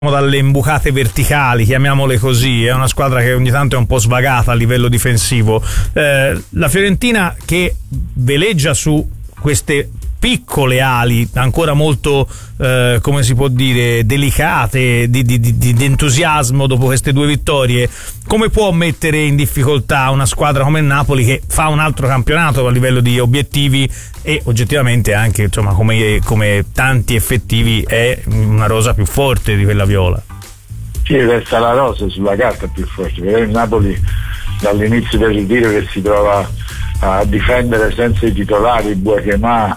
dalle imbucate verticali, chiamiamole così. È una squadra che ogni tanto è un po' svagata a livello difensivo. La Fiorentina che veleggia su queste piccole ali ancora molto come si può dire delicate di entusiasmo dopo queste due vittorie, come può mettere in difficoltà una squadra come il Napoli che fa un altro campionato a livello di obiettivi e oggettivamente anche insomma come tanti effettivi è una rosa più forte di quella viola? Sì, resta la rosa sulla carta più forte, perché il Napoli dall'inizio del ritiro che si trova a difendere senza i titolari, Buachemà,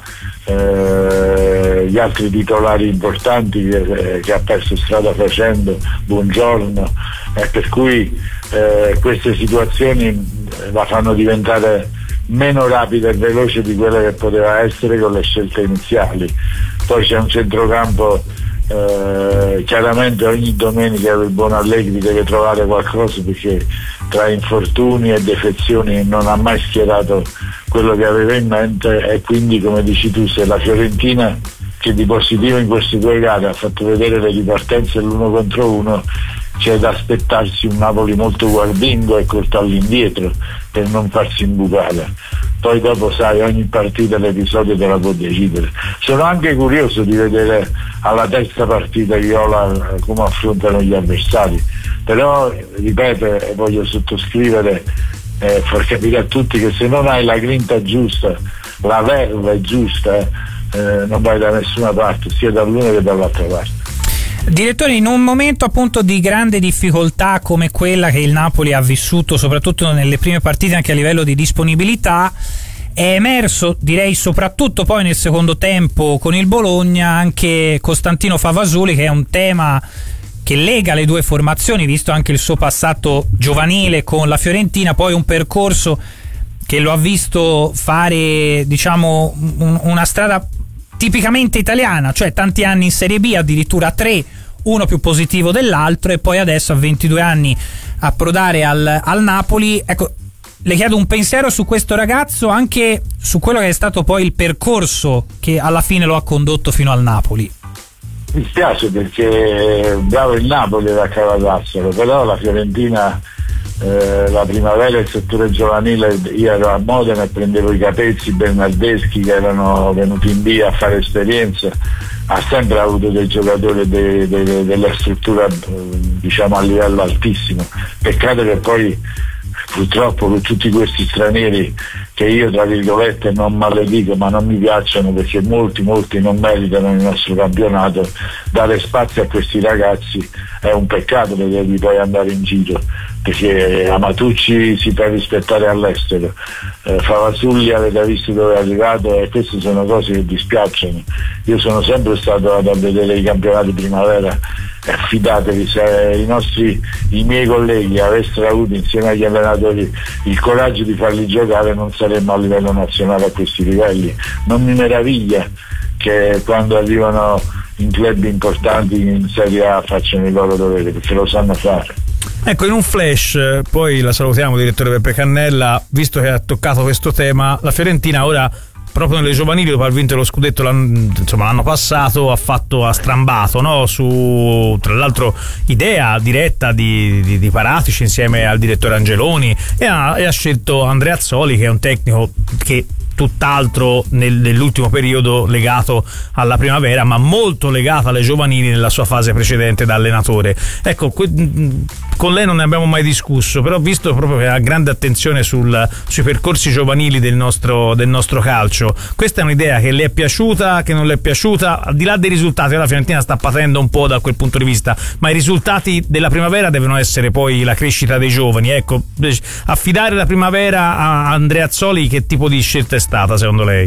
gli altri titolari importanti che ha perso strada facendo, Buongiorno, per cui queste situazioni la fanno diventare meno rapida e veloce di quella che poteva essere con le scelte iniziali. Poi c'è un centrocampo, chiaramente ogni domenica il buon Allegri deve trovare qualcosa, perché tra infortuni e defezioni non ha mai schierato quello che aveva in mente, e quindi come dici tu, se la Fiorentina, che di positivo in queste due gare ha fatto vedere le ripartenze l'uno contro uno, c'è da aspettarsi un Napoli molto guardingo e corto all'indietro per non farsi imbucare. Poi dopo sai, ogni partita l'episodio te la può decidere. Sono anche curioso di vedere alla terza partita Viola come affrontano gli avversari, però ripeto e voglio sottoscrivere, far capire a tutti che se non hai la grinta giusta, la verve giusta, non vai da nessuna parte, sia dall'una che dall'altra parte. Direttore, in un momento appunto di grande difficoltà come quella che il Napoli ha vissuto soprattutto nelle prime partite anche a livello di disponibilità, è emerso, direi soprattutto poi nel secondo tempo con il Bologna, anche Costantino Favasoli, che è un tema che lega le due formazioni, visto anche il suo passato giovanile con la Fiorentina, poi un percorso che lo ha visto fare diciamo una strada tipicamente italiana, cioè tanti anni in Serie B, addirittura 3, uno più positivo dell'altro, e poi adesso a 22 anni approdare al Napoli. Ecco, le chiedo un pensiero su questo ragazzo, anche su quello che è stato poi il percorso che alla fine lo ha condotto fino al Napoli. Mi spiace perché bravo il Napoli da cavatassero, però la Fiorentina, la primavera e il settore giovanile, io ero a Modena e prendevo i Capezzi, Bernardeschi che erano venuti in via a fare esperienza, ha sempre avuto dei giocatori della struttura diciamo a livello altissimo. Peccato che poi purtroppo con tutti questi stranieri che io tra virgolette non maledico ma non mi piacciono, perché molti non meritano il nostro campionato, dare spazio a questi ragazzi è un peccato, vederli poi andare in giro, perché Amatucci si fa rispettare all'estero, Favasulli avete visto dove è arrivato, e queste sono cose che dispiacciono. Io sono sempre stato a vedere i campionati primavera, fidatevi, se i miei colleghi avessero avuto insieme agli allenatori il coraggio di farli giocare, non saremmo a livello nazionale a questi livelli. Non mi meraviglia che quando arrivano in club importanti in Serie A facciano il loro dovere, perché lo sanno fare. Ecco, in un flash, poi la salutiamo, direttore Peppe Cannella, visto che ha toccato questo tema, la Fiorentina ora proprio nelle giovanili, dopo aver vinto lo scudetto l'anno passato, ha strambato, no? Su tra l'altro idea diretta di Paratici insieme al direttore Angeloni, e ha scelto Andreazzoli, che è un tecnico che tutt'altro nell'ultimo periodo legato alla primavera, ma molto legato alle giovanili nella sua fase precedente da allenatore. Ecco, con lei non ne abbiamo mai discusso, però visto proprio che ha grande attenzione sui percorsi giovanili del nostro calcio, questa è un'idea che le è piaciuta, che non le è piaciuta? Al di là dei risultati, la Fiorentina sta patendo un po' da quel punto di vista, ma i risultati della primavera devono essere poi la crescita dei giovani. Ecco, affidare la primavera a Andreazzoli, che tipo di scelta è stata secondo lei?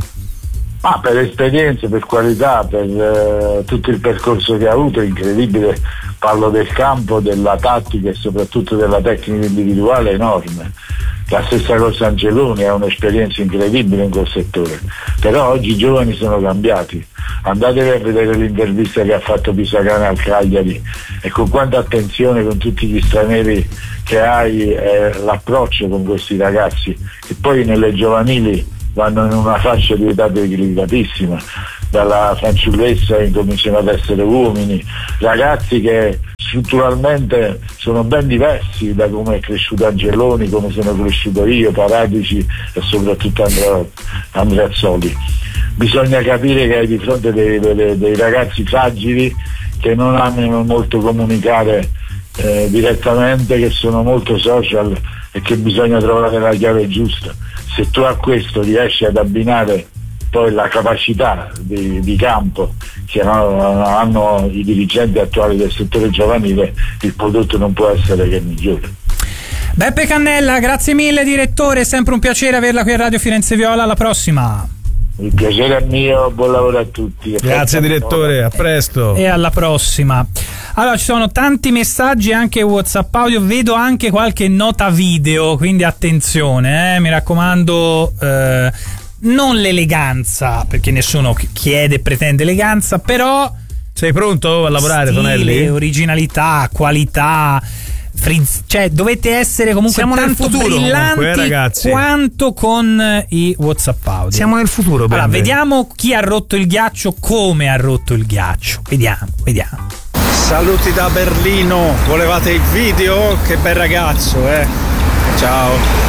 Per esperienza, per qualità, per tutto il percorso che ha avuto, è incredibile. Parlo del campo, della tattica e soprattutto della tecnica individuale enorme. La stessa cosa Angeloni, ha un'esperienza incredibile in quel settore, però oggi i giovani sono cambiati. Andatevi a vedere l'intervista che ha fatto Pisacane al Cagliari, e con quanta attenzione, con tutti gli stranieri che hai, l'approccio con questi ragazzi, che poi nelle giovanili vanno in una fascia di età delicatissima. dalla fanciullezza incominciano ad essere uomini, ragazzi che strutturalmente sono ben diversi da come è cresciuto Angeloni, come sono cresciuto io, Paratici e soprattutto Andreazzoli. Bisogna capire che hai di fronte dei ragazzi fragili che non amano molto comunicare direttamente, che sono molto social e che bisogna trovare la chiave giusta. Se tu a questo riesci ad abbinare poi la capacità di campo che hanno i dirigenti attuali del settore giovanile, il prodotto non può essere che migliore. Beppe Cannella, grazie mille direttore, è sempre un piacere averla qui a Radio Firenze Viola, alla prossima. Il piacere è mio, buon lavoro a tutti. Grazie direttore, a presto. E alla prossima. Allora, ci sono tanti messaggi, anche WhatsApp audio, vedo anche qualche nota video, quindi attenzione, mi raccomando, non l'eleganza, perché nessuno chiede e pretende eleganza, però sei pronto a lavorare, stile, Tonelli? Originalità, qualità, cioè dovete essere comunque siamo tanto nel futuro, brillanti comunque, ragazzi, quanto con i WhatsApp audio. Siamo nel futuro. Allora, vediamo chi ha rotto il ghiaccio, come ha rotto il ghiaccio. Vediamo. Saluti da Berlino, volevate il video? Che bel ragazzo, ciao.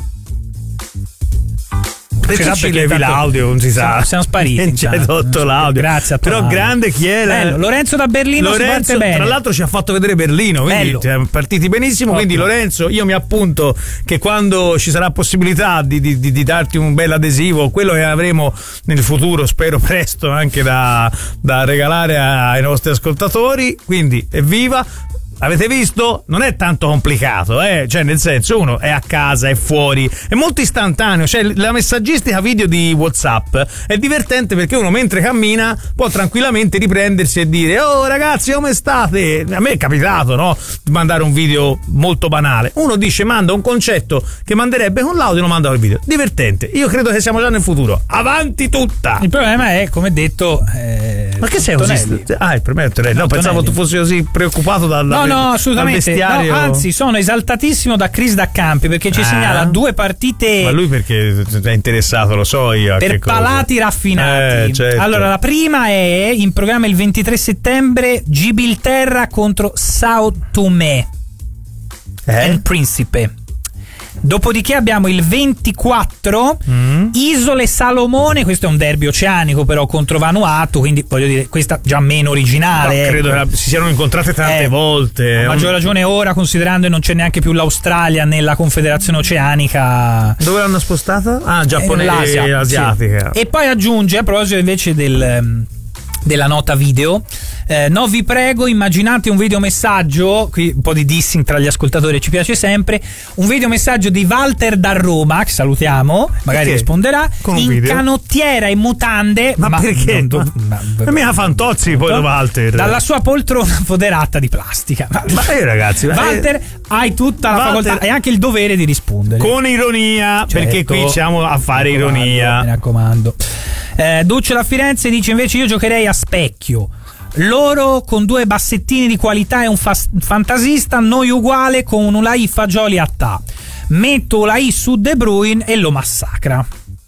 Ci levi l'audio, non si sa. Siamo spariti. Non c'è tolto l'audio. Grazie a te. Però grande chi è? Bello. Lorenzo da Berlino, si parte bene. Tra l'altro ci ha fatto vedere Berlino, quindi siamo partiti benissimo. Ottimo. Quindi Lorenzo, io mi appunto che quando ci sarà possibilità di darti un bel adesivo, quello che avremo nel futuro, spero presto, anche da regalare ai nostri ascoltatori. Quindi evviva! Avete visto? Non è tanto complicato, cioè nel senso, uno è a casa, è fuori, è molto istantaneo, cioè la messaggistica video di WhatsApp è divertente perché uno mentre cammina può tranquillamente riprendersi e dire: oh ragazzi, come state? A me è capitato, no? Di mandare un video molto banale. Uno dice, manda un concetto che manderebbe con l'audio, lo manda col video. Divertente. Io credo che siamo già nel futuro. Avanti tutta! Il problema è, come detto, ma che sei così? Il problema è Tonelli. No, pensavo tu fossi così preoccupato No, assolutamente. No, anzi, sono esaltatissimo da Chris Daccampi perché ci segnala 2 partite. Ma lui perché è interessato, lo so io. Per palati raffinati. Certo. Allora, la prima è in programma il 23 settembre, Gibilterra contro Sao Tomé e Principe. Dopodiché abbiamo il 24 Isole Salomone, questo è un derby oceanico però contro Vanuatu, quindi voglio dire, questa già meno originale. No, credo che si siano incontrate tante volte. A maggior ragione ora, considerando che non c'è neanche più l'Australia nella Confederazione Oceanica. Dove l'hanno spostata? Giapponese, asiatica. Sì. E poi aggiunge, a proposito invece della nota video, no, vi prego, immaginate un videomessaggio, qui un po' di dissing tra gli ascoltatori, ci piace sempre, un videomessaggio di Walter da Roma, che salutiamo, magari risponderà, in video? Canottiera e mutande. Ma perché? Mica Fantozzi poi Walter, dalla sua poltrona foderata di plastica. Ma ragazzi, Walter, hai tutta la facoltà e anche il dovere di rispondere con ironia, certo, perché qui siamo a fare ironia, mi raccomando. Duccio da Firenze dice invece: io giocherei a specchio, loro con 2 bassettini di qualità e un fantasista, noi uguale con un Ulai Fagioli a ta, metto Ulai su De Bruyne e lo massacra.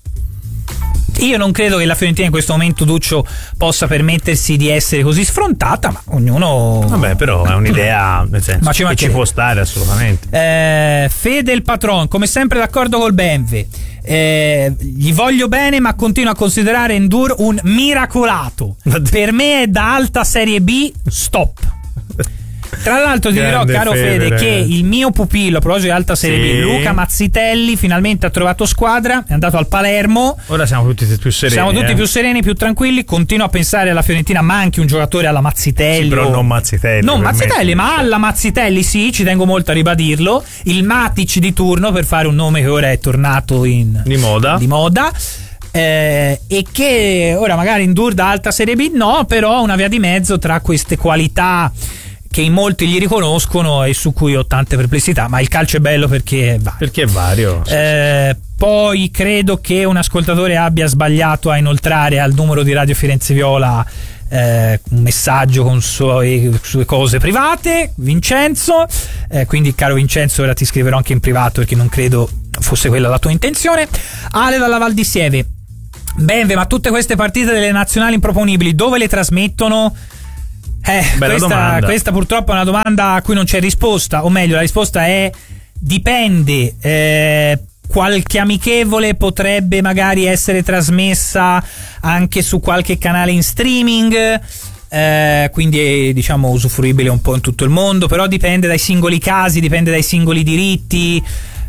Io non credo che la Fiorentina in questo momento, Duccio, possa permettersi di essere così sfrontata, ma ognuno. Vabbè, però è un'idea, nel senso che ci può stare assolutamente. Fede il patron, come sempre d'accordo col Benve. Gli voglio bene, ma continuo a considerare Endur un miracolato. Per me è da alta serie B, stop. Tra l'altro ti dirò, caro Fede, che il mio pupillo a proposito di alta serie B, Luca Mazzitelli, finalmente ha trovato squadra, è andato al Palermo. Ora siamo tutti più sereni. Siamo tutti più sereni, più tranquilli. Continuo a pensare alla Fiorentina manchi un giocatore alla Mazzitelli. Sì, però non Mazzitelli. Non Mazzitelli, ma alla Mazzitelli sì, ci tengo molto a ribadirlo. Il Matic di turno, per fare un nome che ora è tornato di moda. E che ora magari in dur da alta serie B no, però una via di mezzo tra queste qualità che in molti gli riconoscono e su cui ho tante perplessità, ma il calcio è bello perché è vario. Perché è vario. Poi credo che un ascoltatore abbia sbagliato a inoltrare al numero di Radio Firenze Viola un messaggio con sue cose private, Vincenzo, quindi caro Vincenzo, ora ti scriverò anche in privato perché non credo fosse quella la tua intenzione. Ale dalla Val di Sieve: Benve, ma tutte queste partite delle nazionali improponibili dove le trasmettono? Questa purtroppo è una domanda a cui non c'è risposta, o meglio la risposta è dipende. Qualche amichevole potrebbe magari essere trasmessa anche su qualche canale in streaming, quindi è, diciamo, usufruibile un po' in tutto il mondo, però dipende dai singoli casi, dipende dai singoli diritti.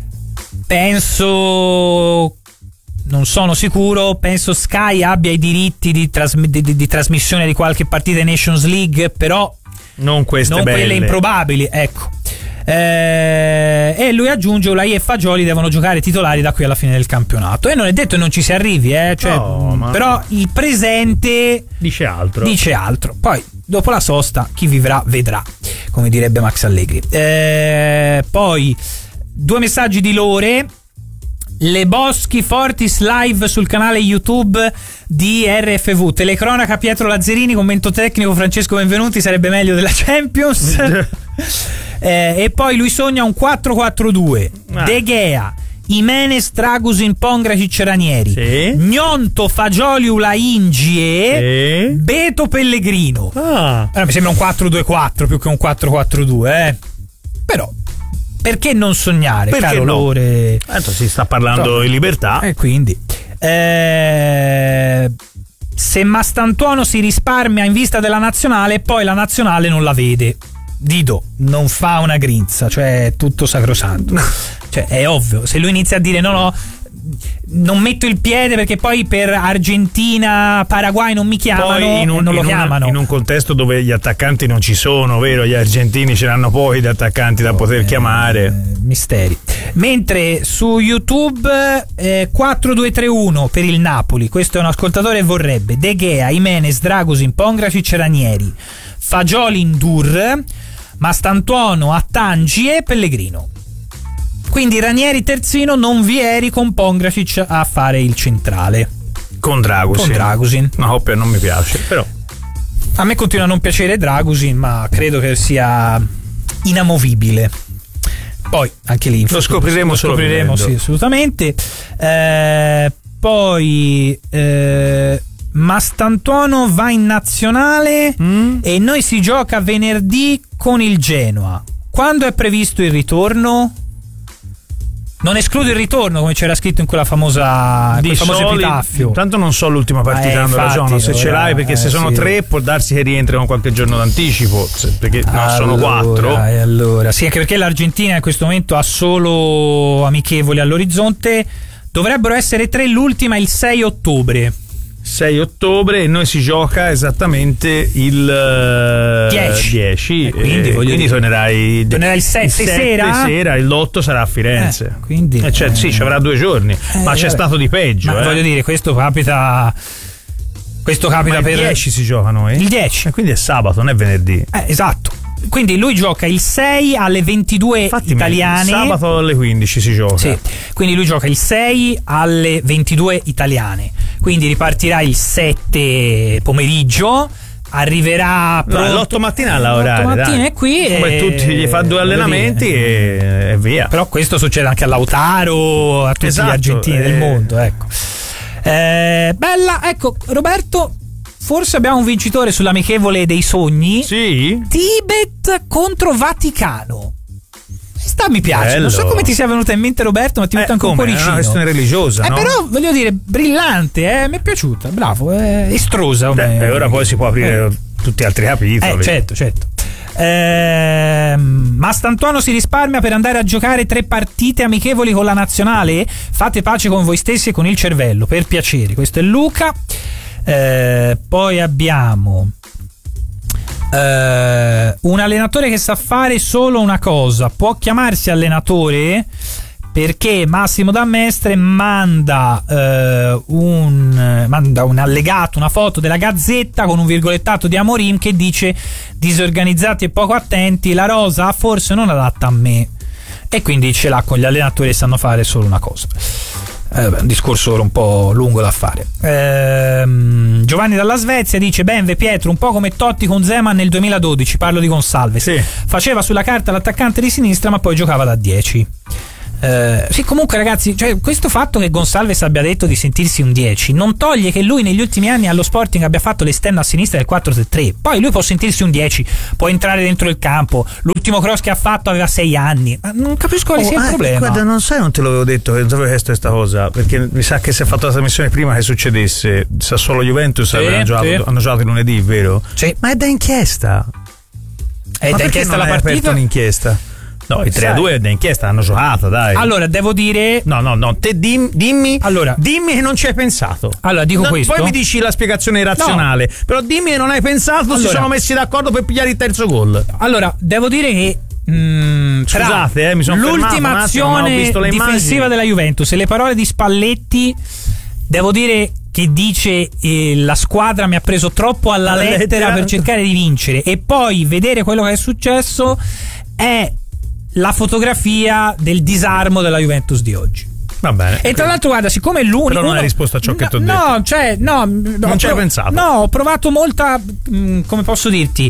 Non sono sicuro, penso Sky abbia i diritti di trasmissione di qualche partita in Nations League, però non quelle improbabili, ecco. E lui aggiunge: Ulai e Fagioli devono giocare titolari da qui alla fine del campionato, e non è detto che non ci si arrivi, però il presente dice altro. Poi dopo la sosta chi vivrà vedrà, come direbbe Max Allegri. Poi 2 messaggi di Lore. Le Boschi Fortis live sul canale YouTube di RFV. Telecronaca Pietro Lazzarini, commento tecnico Francesco Benvenuti, sarebbe meglio della Champions. E poi lui sogna un 4-4-2. De Gea, Jimenez, Dragusin, Pongracic, Ranieri, sì. Gnonto, Fagioli, Ulaingie, sì. Beto, Pellegrino. Mi sembra un 4-2-4 più che un 4-4-2, però perché non sognare? Perché caro no? Lore? Si sta parlando in libertà. E quindi se Mastantuono si risparmia in vista della nazionale, poi la nazionale non la vede. Dido non fa una grinza, cioè tutto sacrosanto. Cioè è ovvio, se lui inizia a dire no, non metto il piede perché poi per Argentina, Paraguay non mi chiamano, non lo chiamano. In un contesto dove gli attaccanti non ci sono, vero? Gli argentini ce l'hanno poi gli attaccanti da poter chiamare. Misteri. Mentre su YouTube 4-2-3-1 per il Napoli, questo è un ascoltatore, vorrebbe De Gea, Jimenez, Dragusin, Pongracic, Ranieri, Fagioli, Ndur, Mastantuono, Atangi e Pellegrino. Quindi Ranieri terzino, non Vieri con Pongracic a fare il centrale. Con Dragusin. Una coppia non mi piace, però. A me continua a non piacere Dragusin, ma credo che sia inamovibile. Poi anche lì lo scopriremo sì, assolutamente. Poi Mastantuono va in nazionale e noi si gioca venerdì con il Genoa. Quando è previsto il ritorno? Non escludo il ritorno, come c'era scritto in quella famosa epitaffio. Tanto non so l'ultima partita, hanno ragione. Se ce l'hai, perché se sono 3 può darsi che rientrano qualche giorno d'anticipo, perché sono 4. E allora sì, anche perché l'Argentina in questo momento ha solo amichevoli all'orizzonte. Dovrebbero essere 3, l'ultima il 6 ottobre. 6 ottobre e noi si gioca esattamente il 10. Quindi tornerai il 7 sera, il 8 sarà a Firenze. Quindi sì, ci avrà 2 giorni, ma c'è stato di peggio. Ma voglio dire, questo capita ma per il 10 si gioca noi? Il 10. E quindi è sabato, non è venerdì. Esatto. Quindi lui gioca il 6 alle 22 italiane. Sabato alle 15 si gioca. Sì. Quindi lui gioca il 6 alle 22 italiane. Quindi ripartirà il 7 pomeriggio. Arriverà l'8 mattina all'orario. L'8 mattina è qui. Poi tutti gli fa 2 allenamenti e via. Però questo succede anche a Lautaro, a tutti gli argentini del mondo. Ecco. Bella, ecco, Roberto. Forse abbiamo un vincitore sull'amichevole dei sogni. Sì. Tibet contro Vaticano. Questa mi piace. Bello. Non so come ti sia venuta in mente, Roberto, ma ti metto anche un cuoricino. È una questione religiosa, no? Però voglio dire, brillante, mi è piaciuta. Bravo, estrosa. E ora poi si può aprire tutti gli altri capitoli. Certo. Mastantuono si risparmia per andare a giocare 3 partite amichevoli con la nazionale. Fate pace con voi stessi e con il cervello, per piacere. Questo è Luca. Poi abbiamo un allenatore che sa fare solo una cosa, può chiamarsi allenatore perché Massimo D'Amestre manda un allegato, una foto della Gazzetta con un virgolettato di Amorim che dice: disorganizzati e poco attenti, la rosa forse non adatta a me, e quindi ce l'ha con gli allenatori che sanno fare solo una cosa. Un discorso un po' lungo da fare. Giovanni dalla Svezia dice: Benve Pietro, un po' come Totti con Zeman nel 2012, parlo di Gonsalves. Sì. Faceva sulla carta l'attaccante di sinistra ma poi giocava da 10. Sì, comunque ragazzi, cioè, questo fatto che Gonçalves abbia detto di sentirsi un 10 non toglie che lui negli ultimi anni allo Sporting abbia fatto l'esterno a sinistra del 4-3-3. Poi lui può sentirsi un 10, può entrare dentro il campo. L'ultimo cross che ha fatto aveva 6 anni. Non capisco quale sia il problema. Guarda, non te l'avevo detto che non ti avevo chiesto questa cosa, perché mi sa che si è fatto la trasmissione prima che succedesse. Sassuolo Juventus hanno giocato lunedì, vero? Sì. Ma è da inchiesta. È da inchiesta la partita? Aperto un'inchiesta. No, il 3-2 è da inchiesta, hanno giocato, dai. Allora, devo dire... No, te dimmi che non ci hai pensato. Allora, dico questo. Poi mi dici la spiegazione razionale. No. Però dimmi che non hai pensato, allora, si sono messi d'accordo per pigliare il terzo gol. Allora, devo dire che... scusate, mi sono l'ultima azione difensiva della Juventus e le parole di Spalletti, devo dire che dice la squadra mi ha preso troppo alla lettera per cercare di vincere, e poi vedere quello che è successo è la fotografia del disarmo della Juventus di oggi. Va bene. E tra l'altro, guarda, siccome l'unico. Però non hai risposto a ciò che ti ho detto. Non ci hai pensato. No, ho provato molta. Come posso dirti?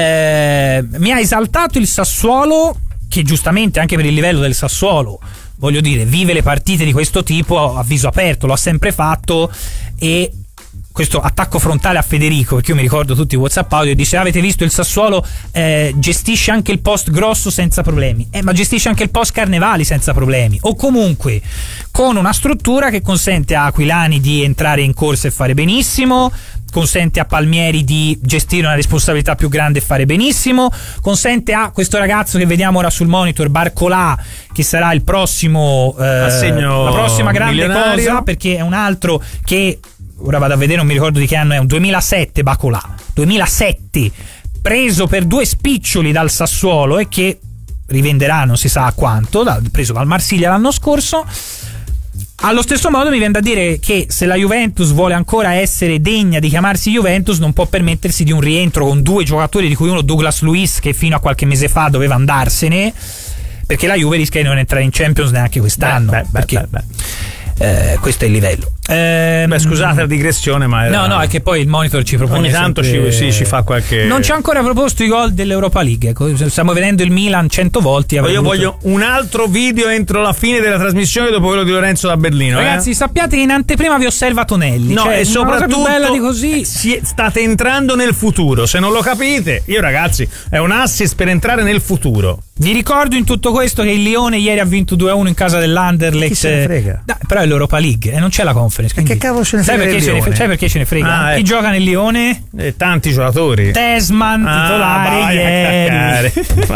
Mi ha esaltato il Sassuolo, che giustamente anche per il livello del Sassuolo, voglio dire, vive le partite di questo tipo a viso aperto, lo ha sempre fatto, e questo attacco frontale a Federico, perché io mi ricordo tutti i WhatsApp audio, e dice: avete visto il Sassuolo gestisce anche il post grosso senza problemi, ma gestisce anche il post carnevali senza problemi, o comunque con una struttura che consente a Aquilani di entrare in corsa e fare benissimo, consente a Palmieri di gestire una responsabilità più grande e fare benissimo, consente a questo ragazzo che vediamo ora sul monitor, Barcolà, che sarà il prossimo assegno, la prossima grande milionario, cosa, perché è un altro che ora vado a vedere, non mi ricordo di che anno è, un 2007 Bacolà, 2007, preso per 2 spiccioli dal Sassuolo e che rivenderà non si sa a quanto, preso dal Marsiglia l'anno scorso. Allo stesso modo mi viene da dire che se la Juventus vuole ancora essere degna di chiamarsi Juventus, non può permettersi di un rientro con 2 giocatori, di cui uno Douglas Luiz, che fino a qualche mese fa doveva andarsene, perché la Juve rischia di non entrare in Champions neanche quest'anno. Questo è il livello. Scusate la digressione, ma no, è che poi il monitor ci propone ogni tanto ci fa qualche. Non ci ha ancora proposto i gol dell'Europa League. Stiamo vedendo il Milan 100 volte. Io voglio un altro video entro la fine della trasmissione, dopo quello di Lorenzo da Berlino. Ragazzi, sappiate che in anteprima vi osserva Tonelli. No, e soprattutto più bella di così. State entrando nel futuro. Se non lo capite, io ragazzi, è un assist per entrare nel futuro. Vi ricordo in tutto questo che il Lione ieri ha vinto 2-1 in casa dell'Anderlecht. Chi se ne frega? Però è l'Europa League e non c'è la Conference. Che cavolo ce ne frega? Sai perché ce ne frega? Chi gioca nel Lione? Tanti giocatori. Tesman, titolare ieri.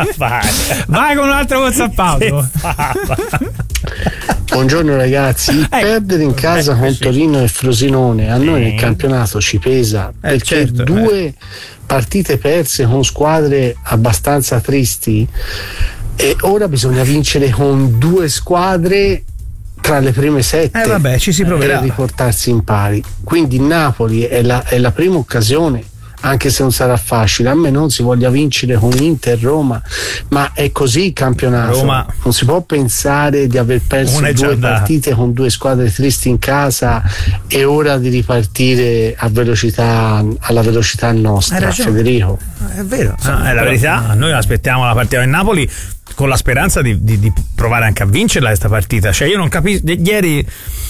Vai con un altro WhatsApp audio. Buongiorno ragazzi, perdere in casa con Torino e Frosinone a noi nel campionato ci pesa, perché 2 partite perse con squadre abbastanza tristi, e ora bisogna vincere con 2 squadre tra le prime 7 ci si proverà per riportarsi in pari. Quindi Napoli è la prima occasione, anche se non sarà facile. A me non si voglia vincere con Inter, Roma, ma è così il campionato. Roma. Non si può pensare di aver perso 2 partite con 2 squadre tristi in casa e ora di ripartire alla velocità nostra. Federico, è vero, è la verità. Noi aspettiamo la partita del Napoli con la speranza di provare anche a vincerla questa partita. Cioè, io non capisco, ieri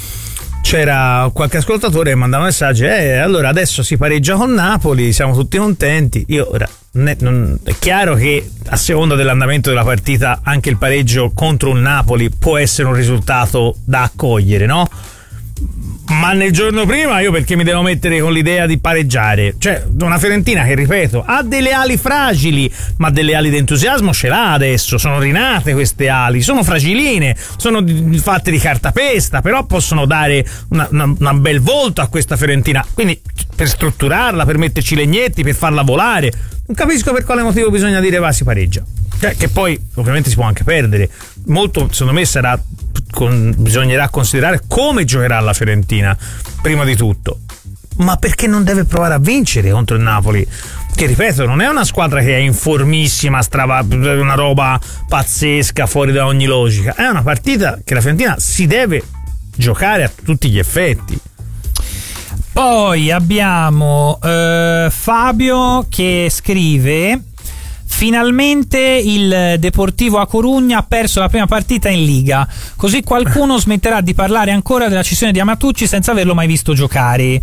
c'era qualche ascoltatore che mandava messaggi, allora adesso si pareggia con Napoli, siamo tutti contenti. Io ora è chiaro che a seconda dell'andamento della partita anche il pareggio contro un Napoli può essere un risultato da accogliere, no? Ma nel giorno prima io perché mi devo mettere con l'idea di pareggiare? Cioè, una Fiorentina che, ripeto, ha delle ali fragili, ma delle ali d'entusiasmo ce l'ha adesso, sono rinate queste ali, sono fragiline, sono fatte di cartapesta, però possono dare una bel volto a questa Fiorentina, quindi per strutturarla, per metterci legnetti, per farla volare, non capisco per quale motivo bisogna dire si pareggia. Che poi ovviamente si può anche perdere. Molto, secondo me, bisognerà considerare come giocherà la Fiorentina prima di tutto, ma perché non deve provare a vincere contro il Napoli, che ripeto non è una squadra che è informissima, una roba pazzesca fuori da ogni logica, è una partita che la Fiorentina si deve giocare a tutti gli effetti. Poi abbiamo Fabio che scrive: finalmente il Deportivo A Corugna ha perso la prima partita in Liga, così qualcuno smetterà di parlare ancora della cessione di Amatucci senza averlo mai visto giocare.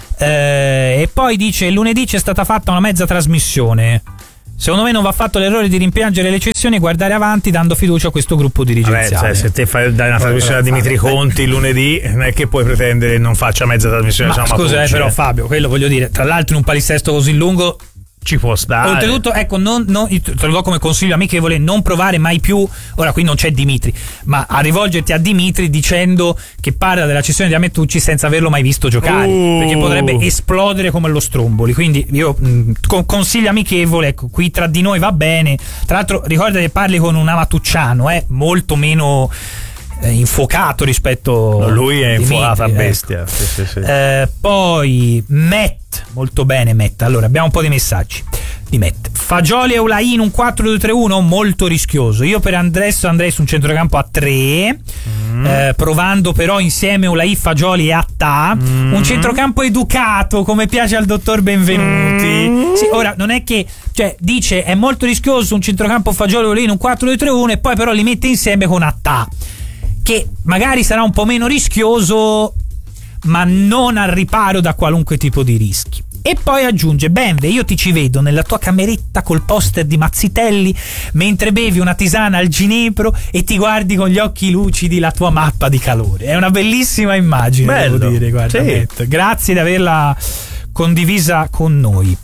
E poi dice: lunedì c'è stata fatta una mezza trasmissione. Secondo me non va fatto l'errore di rimpiangere le cessioni e guardare avanti dando fiducia a questo gruppo dirigenziale. Se te dai una trasmissione a Dimitri Conti lunedì, non è che puoi pretendere non faccia mezza trasmissione. Ma scusa, però Fabio, quello voglio dire, tra l'altro in un palinsesto così lungo ci può stare. Oltretutto, ecco, te lo do come consiglio amichevole: non provare mai più, ora qui non c'è Dimitri, ma a rivolgerti a Dimitri dicendo che parla della cessione di Amatucci senza averlo mai visto giocare, perché potrebbe esplodere come lo Stromboli. Quindi io consiglio amichevole, ecco, qui tra di noi va bene. Tra l'altro ricorda che parli con un amatucciano, molto meno infuocato rispetto lui è infuocata bestia, ecco. Sì. Poi Matt, molto bene Matt. Allora abbiamo un po' di messaggi di Matt. Fagioli e Eulain un 4-2-3-1 molto rischioso. Io per Andres andrei su un centrocampo a 3, provando però insieme Eulain, Fagioli e Attà, un centrocampo educato come piace al dottor Benvenuti. Sì, ora non è che, cioè, dice è molto rischioso un centrocampo Fagioli e Eulain un 4-2-3-1 e poi però li mette insieme con Attà, che magari sarà un po' meno rischioso, ma non al riparo da qualunque tipo di rischi. E poi aggiunge: Benve, io ti ci vedo nella tua cameretta col poster di Mazzitelli mentre bevi una tisana al ginepro e ti guardi con gli occhi lucidi la tua mappa di calore. È una bellissima immagine. Bello. Devo dire, guarda, sì. Grazie di averla condivisa con noi.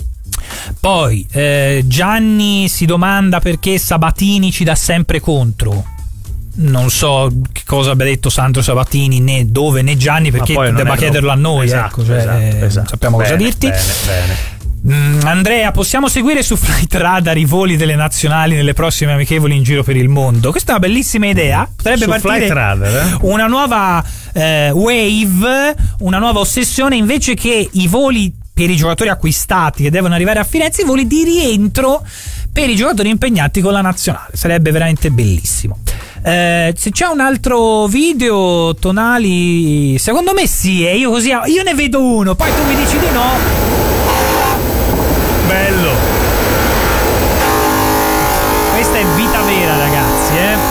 Poi Gianni si domanda perché Sabatini ci dà sempre contro. Non so che cosa abbia detto Sandro Sabatini, né dove né Gianni, perché debba chiederlo a noi. Esatto, ecco, cioè, esatto. Non sappiamo cosa dirti. Bene. Andrea, possiamo seguire su Flight Radar i voli delle nazionali nelle prossime amichevoli in giro per il mondo? Questa è una bellissima idea. Potrebbe su partire Flight Radar, una nuova wave, una nuova ossessione, invece che i voli per i giocatori acquistati che devono arrivare a Firenze, i voli di rientro per i giocatori impegnati con la nazionale. Sarebbe veramente bellissimo. Se c'è un altro video, Tonali, secondo me sì, e io ne vedo uno, poi tu mi dici di no. Bello. Questa è vita vera, ragazzi,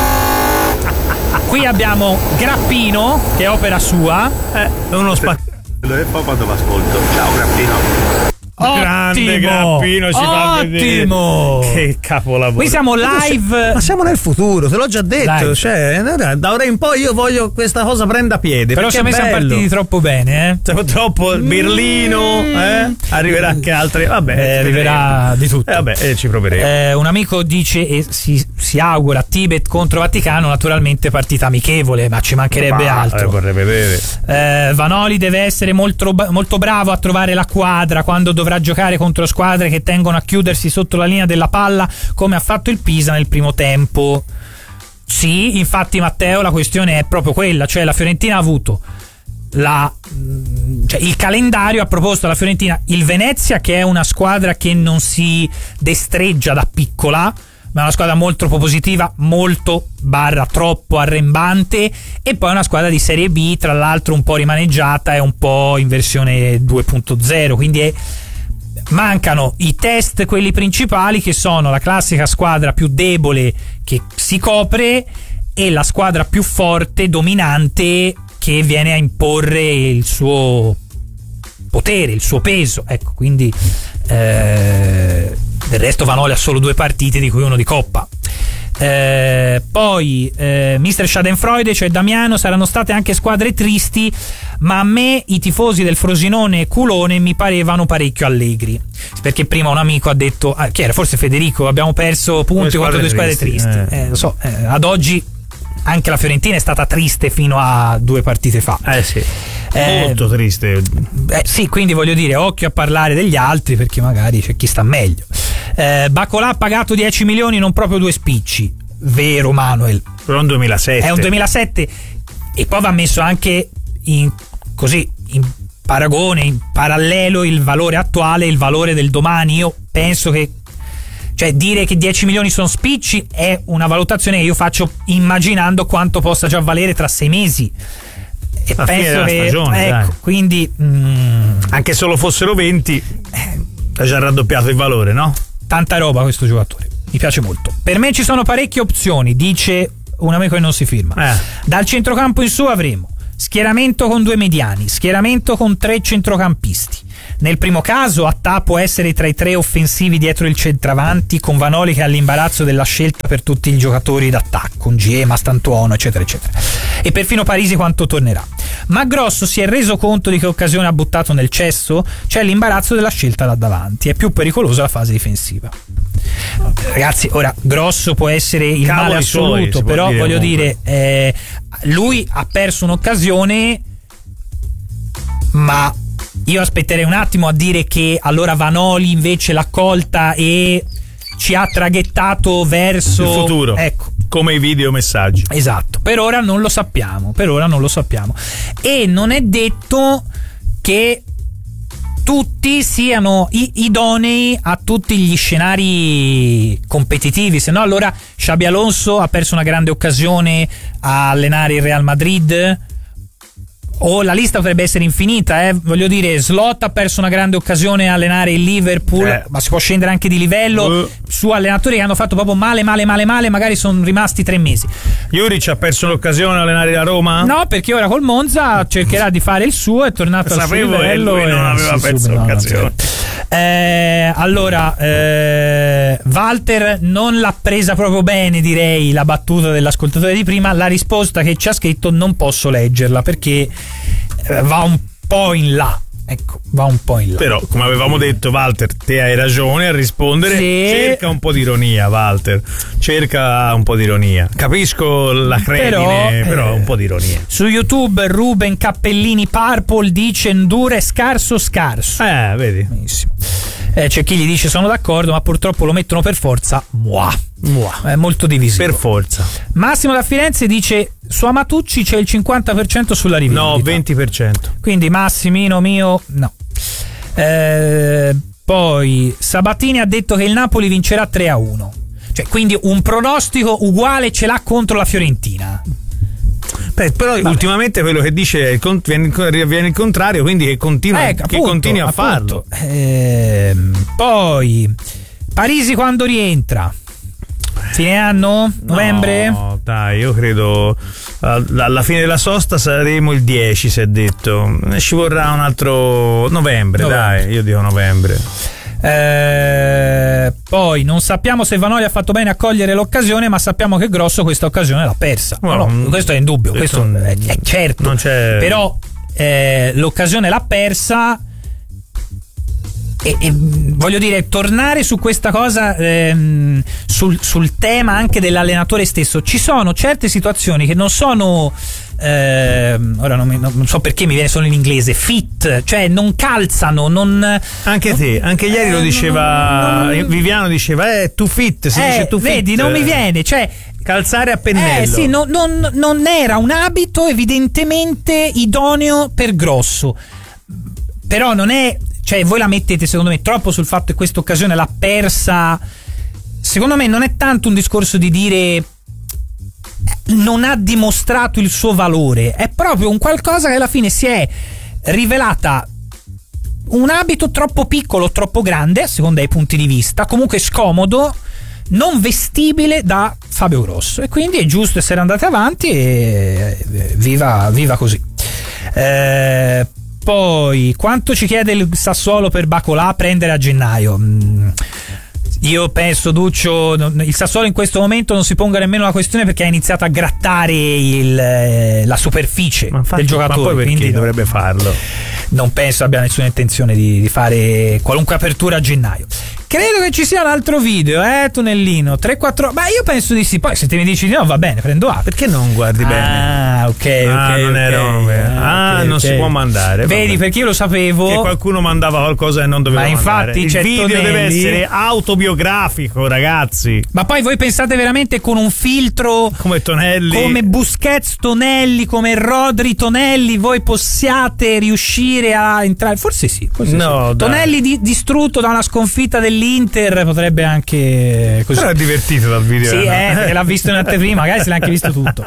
Qui abbiamo Grappino, che è opera sua, uno spaccato. E poi quando l'ascolto, ciao Grappino. Grande Grappino, ci fa vedere. Che capolavoro. Qui siamo live. Ma siamo nel futuro, te l'ho già detto. Cioè, da ora in poi io voglio questa cosa prenda piede. Però secondo me siamo partiti troppo bene, Troppo Berlino, arriverà anche altre. Vabbè, arriverà di tutto. Ci proveremo. Un amico dice e si augura Tibet contro Vaticano, naturalmente partita amichevole, ma ci mancherebbe altro. Vorrei vedere. Vanoli deve essere molto bravo a trovare la quadra quando dovrà giocare contro squadre che tengono a chiudersi sotto la linea della palla, come ha fatto il Pisa nel primo tempo. Sì, infatti Matteo, la questione è proprio quella, cioè la Fiorentina ha avuto il calendario, ha proposto alla Fiorentina il Venezia, che è una squadra che non si destreggia da piccola, ma è una squadra molto propositiva, molto troppo arrembante, e poi una squadra di Serie B, tra l'altro un po' rimaneggiata e un po' in versione 2.0, quindi mancano i test, quelli principali, che sono la classica squadra più debole che si copre e la squadra più forte, dominante, che viene a imporre il suo potere, il suo peso. Ecco, quindi del resto Vanoli ha solo 2 partite, di cui uno di Coppa. Poi Mr. Schadenfreude, cioè Damiano: saranno state anche squadre tristi, ma a me i tifosi del Frosinone e Culone mi parevano parecchio allegri, perché prima un amico ha detto, chi era? Forse Federico: abbiamo perso punti contro 2 squadre tristi. Lo so, ad oggi anche la Fiorentina è stata triste fino a 2 partite fa. Sì. Molto triste. Sì, quindi voglio dire, occhio a parlare degli altri, perché magari c'è chi sta meglio. Bacolà ha pagato 10 milioni, non proprio 2 spicci. Vero, Manuel? Però è un 2007. È un 2007, e poi va messo anche in paragone, in parallelo, il valore attuale e il valore del domani. Io penso che, cioè, dire che 10 milioni sono spicci è una valutazione che io faccio immaginando quanto possa già valere tra 6 mesi. E a penso che stagione, ecco, quindi anche solo fossero 20 ha già raddoppiato il valore, no? tanta roba questo giocatore, mi piace molto. Per me ci sono parecchie opzioni, dice un amico che non si firma. Dal centrocampo in su avremo schieramento con 2 mediani, schieramento con 3 centrocampisti. Nel primo caso Attà può essere tra i 3 offensivi dietro il centravanti, con Vanoli che ha l'imbarazzo della scelta per tutti i giocatori d'attacco, Ngie, Mastantuono, eccetera eccetera, e perfino Parisi quanto tornerà. Ma Grosso si è reso conto di che occasione ha buttato nel cesso? C'è l'imbarazzo della scelta da davanti, è più pericolosa la fase difensiva. Ragazzi, ora Grosso può essere il male assoluto, però voglio dire, lui ha perso un'occasione, ma io aspetterei un attimo a dire che allora Vanoli invece l'ha colta e ci ha traghettato verso il futuro, ecco, come i videomessaggi. Esatto, per ora non lo sappiamo, e non è detto che tutti siano idonei a tutti gli scenari competitivi, se no allora Xabi Alonso ha perso una grande occasione a allenare il Real Madrid, o la lista potrebbe essere infinita, voglio dire, Slot ha perso una grande occasione a allenare il Liverpool, ma si può scendere anche di livello su allenatori che hanno fatto proprio male, magari sono rimasti 3 mesi. Juric ha perso l'occasione a allenare la Roma? No, perché ora col Monza cercherà di fare il suo, è tornato al suo livello e non aveva perso l'occasione. Allora Walter non l'ha presa proprio bene, direi, la battuta dell'ascoltatore di prima. La risposta che ci ha scritto non posso leggerla perché va un po' in là. Ecco, va un po' in là. Però, come avevamo detto, Walter, te hai ragione a rispondere. Sì. Cerca un po' di ironia, Walter. Cerca un po' di ironia. Capisco la credine, però un po' di ironia. Su YouTube Ruben Cappellini Purple dice Ndure scarso. Vedi. Benissimo. C'è chi gli dice sono d'accordo, ma purtroppo lo mettono per forza. È molto divisivo. Per forza. Massimo da Firenze dice su Amatucci c'è il 50% sulla rivincita. No, 20%. Quindi Massimino mio, no. Poi Sabatini ha detto che il Napoli vincerà 3-1. Cioè, quindi un pronostico uguale ce l'ha contro la Fiorentina. Però ultimamente quello che dice viene il contrario, quindi che continui a farlo. Poi Parisi quando rientra? Fine anno? Novembre? No, dai, io credo alla fine della sosta saremo il 10, si è detto. Ci vorrà un altro novembre. Dai, io dico novembre. Poi non sappiamo se Vanoli ha fatto bene a cogliere l'occasione, ma sappiamo che Grosso questa occasione l'ha persa. No, questo è indubbio, questo è certo. Non c'è... Però l'occasione l'ha persa. E voglio dire, tornare su questa cosa, sul tema anche dell'allenatore stesso. Ci sono certe situazioni che non sono ora non so perché mi viene solo in inglese, fit, cioè non calzano, non... Anche ieri lo diceva Viviano, diceva too fit, si dice too fit. Vedi, non mi viene, cioè calzare a pennello. Sì, non era un abito evidentemente idoneo per Grosso, però non è, cioè voi la mettete secondo me troppo sul fatto che questa occasione l'ha persa. Secondo me non è tanto un discorso di dire non ha dimostrato il suo valore, è proprio un qualcosa che alla fine si è rivelata un abito troppo piccolo, troppo grande a seconda dei punti di vista, comunque scomodo, non vestibile da Fabio Grosso, e quindi è giusto essere andati avanti e viva così. Poi quanto ci chiede il Sassuolo per Bacolà prendere a gennaio? Io penso, Duccio, il Sassuolo in questo momento non si ponga nemmeno la questione, perché ha iniziato a grattare la superficie del giocatore. Ma poi perché quindi dovrebbe farlo? Non penso abbia nessuna intenzione di fare qualunque apertura a gennaio. Credo che ci sia un altro video, Tonellino 3-4. Ma io penso di sì. Poi se te mi dici di no, va bene, prendo A. Perché non guardi bene? Ok. Non si può mandare. Vedi, perché io lo sapevo che qualcuno mandava qualcosa e non doveva mandare. Infatti il video Tonelli deve essere autobiografico, ragazzi. Ma poi voi pensate veramente con un filtro come Tonelli, come Busquets Tonelli, come Rodri Tonelli, voi possiate riuscire a entrare? Forse sì. No, Tonelli distrutto da una sconfitta dell'Inter potrebbe anche così. Però è divertito dal video. Sì, perché l'ha visto in anteprima, magari se l'ha anche visto tutto.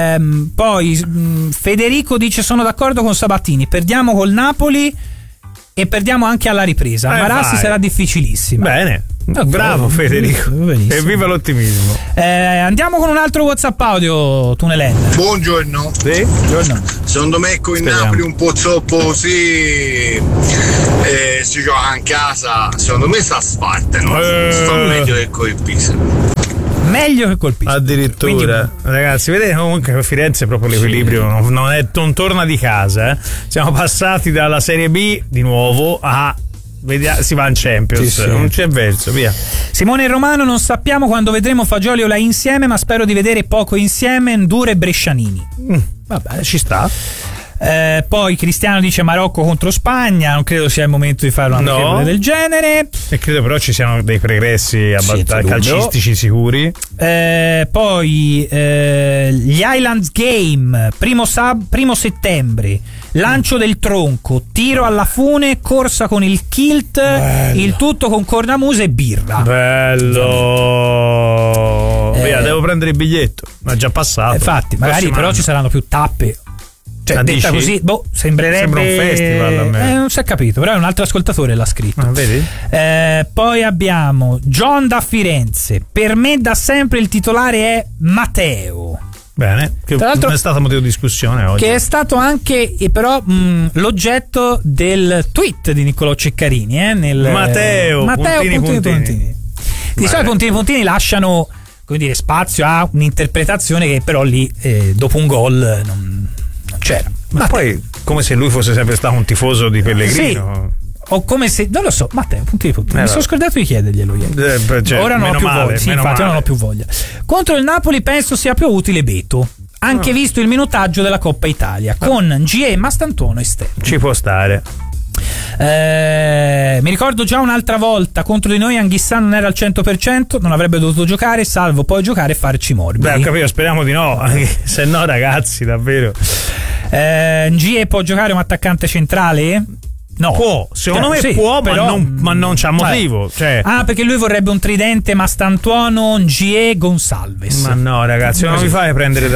Poi Federico dice: sono d'accordo con Sabatini, perdiamo col Napoli e perdiamo anche alla ripresa. Marassi sarà difficilissima. Bene. Bravo Federico. E viva l'ottimismo. Andiamo con un altro WhatsApp audio, Tunelen. Buongiorno. Sì? Buongiorno. Secondo me con il Napoli un po' troppo si gioca in casa. Secondo me sta Sparta, no? Sta meglio che col Pisa. Meglio che colpisce. Addirittura. Ragazzi, vedete comunque a Firenze proprio l'equilibrio non torna di casa. Siamo passati dalla Serie B di nuovo a si va in Champions, sì. Non c'è verso, via. Simone Romano: non sappiamo quando vedremo Fagioli o Lai insieme, ma spero di vedere poco insieme Ndour e Brescianini. Vabbè, ci sta. Poi Cristiano dice Marocco contro Spagna, non credo sia il momento di fare una amichevole del genere, e credo però ci siano dei pregressi abbastanza calcistici sicuri. Poi gli Highlands Game primo settembre, lancio del tronco, tiro alla fune, corsa con il kilt, bello. Il tutto con cornamuse e birra. Bello. Via, devo prendere il biglietto, ma è già passato. Infatti, magari però ci saranno più tappe. Cioè, detta così, sembrerebbe. Sembra un festival a me. Non si è capito, però è un altro ascoltatore l'ha scritto. Vedi? Poi abbiamo John da Firenze. Per me da sempre il titolare è Matteo. Bene, che tra l'altro è stato motivo di discussione oggi. Che è stato anche però l'oggetto del tweet di Niccolò Ceccarini, Matteo puntini. Di solito puntini lasciano, come dire, spazio a un'interpretazione che però lì dopo un gol non c'era. Ma poi come se lui fosse sempre stato un tifoso di Pellegrino. Sì. O come se, non lo so, Matteo, puntini. Mi sono scordato di chiederglielo ieri. Ora non ho più voglia. Sì, infatti non ho più voglia. Contro il Napoli penso sia più utile Beto, anche visto il minutaggio della Coppa Italia, con Gie e Mastantuono esterno. Ci può stare. Mi ricordo già un'altra volta contro di noi Anghissà non era al 100%, non avrebbe dovuto giocare, salvo poi giocare e farci morbidi. Beh, ho capito, speriamo di no. Se no, ragazzi, davvero. Gie può giocare un attaccante centrale? No, può, secondo me può, però, ma non c'ha motivo. Cioè. Perché lui vorrebbe un tridente Mastantuono, Ngie, Gonsalves. Ma no, ragazzi, non mi fai prendere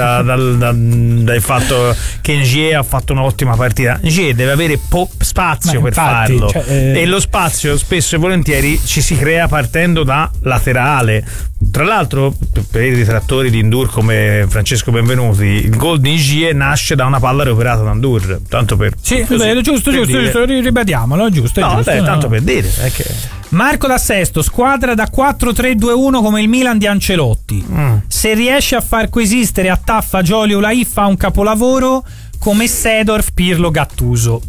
dal fatto che Ngie ha fatto un'ottima partita. Ngie deve avere spazio per farlo. E lo spazio spesso e volentieri ci si crea partendo da laterale. Tra l'altro, per i detrattori di Ndour come Francesco Benvenuti, il gol di Ngie nasce da una palla recuperata da Ndour. Tanto per. Sì, giusto, ribadiamolo, giusto. Tanto per dire. Marco da Sesto, squadra da 4-3-2-1 come il Milan di Ancelotti. Se riesce a far coesistere a Taffa, Gioli o Lai fa un capolavoro come Seedorf, Pirlo, Gattuso.